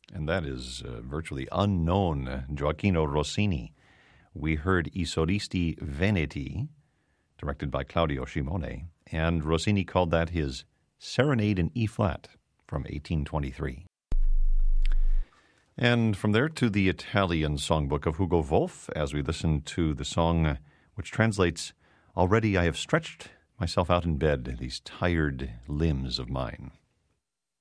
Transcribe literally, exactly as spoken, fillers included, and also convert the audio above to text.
And that is uh, virtually unknown Gioacchino Rossini. We heard I Solisti Veneti, directed by Claudio Scimone, and Rossini called that his Serenade in E-flat from eighteen twenty-three. And from there to the Italian songbook of Hugo Wolf, as we listen to the song which translates, "Already I have stretched myself out in bed, these tired limbs of mine."